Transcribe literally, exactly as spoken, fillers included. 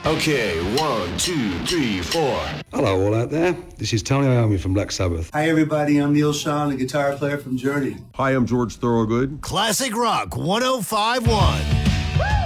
Okay, one, two, three, four. Hello, all out there. This is Tony Iommi from Black Sabbath. Hi, everybody. I'm Neil Schon, a guitar player from Journey. Hi, I'm George Thorogood. Classic Rock one oh five point one.